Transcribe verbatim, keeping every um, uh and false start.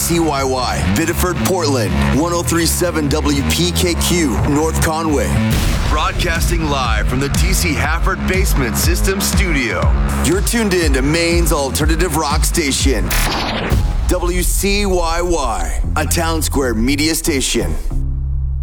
C Y Y, Biddeford, Portland, one oh three point seven W P K Q, North Conway. Broadcasting live from the D C Hafford Basement System Studio. You're tuned in to Maine's alternative rock station, W C Y Y, a Town Square media station.